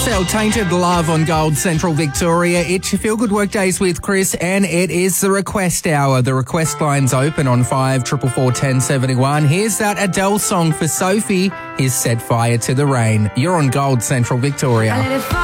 Purcell, Tainted Love on Gold Central Victoria. It's your Feel Good Workdays with Chris, and it is the request hour. The request line's open on 5444 1071. Here's that Adele song for Sophie. Here's Set Fire to the Rain. You're on Gold Central Victoria.